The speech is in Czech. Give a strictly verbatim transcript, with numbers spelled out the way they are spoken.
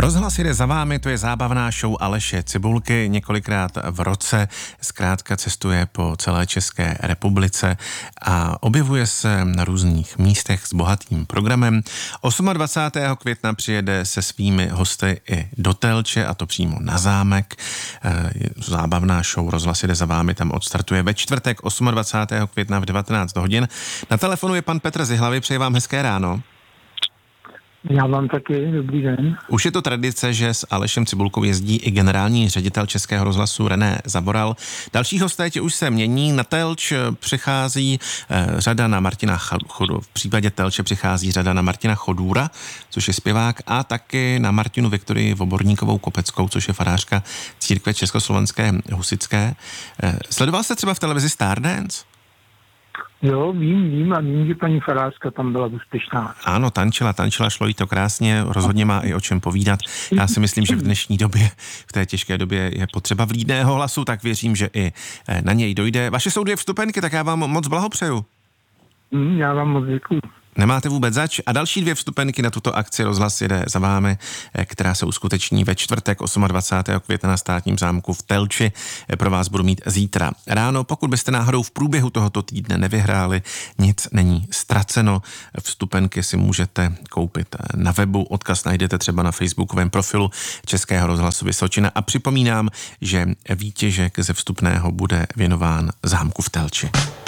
Rozhlas jede za vámi, to je zábavná show Aleše Cibulky, několikrát v roce, zkrátka cestuje po celé České republice a objevuje se na různých místech s bohatým programem. dvacátého osmého května přijede se svými hosty i do Telče, a to přímo na zámek. Zábavná show Rozhlas jede za vámi tam odstartuje ve čtvrtek dvacátého osmého května v devatenáct hodin. Na telefonu je pan Petr z Jihlavy, přeji vám hezké ráno. Já vám taky, dobrý den. Už je to tradice, že s Alešem Cibulkou jezdí i generální ředitel Českého rozhlasu René Zaboral. Další hosté tě už se mění. Na Telč přichází eh, řada na Martina Chodu. V případě Telče přichází řada na Martina Chodůra, což je zpěvák, a taky na Martinu Viktorii Voborníkovou Kopeckou, což je farářka církve československé husitské. Eh, sledoval jste třeba v televizi Stardance? Jo, vím, vím a vím, že paní farářka tam byla úspěšná. Ano, tančila, tančila, šlo jí to krásně, rozhodně má i o čem povídat. Já si myslím, že v dnešní době, v té těžké době je potřeba vlídného hlasu, tak věřím, že i na něj dojde. Vaše jsou dvě vstupenky, tak já vám moc blahopřeju. Mm, já vám moc děkuju. Nemáte vůbec zač. A další dvě vstupenky na tuto akci Rozhlas jede za vámi, která se uskuteční ve čtvrtek dvacátého osmého května na Státním zámku v Telči. Pro vás budu mít zítra ráno. Pokud byste náhodou v průběhu tohoto týdne nevyhráli, nic není ztraceno. Vstupenky si můžete koupit na webu. Odkaz najdete třeba na facebookovém profilu Českého rozhlasu Vysočina. A připomínám, že výtěžek ze vstupného bude věnován zámku v Telči.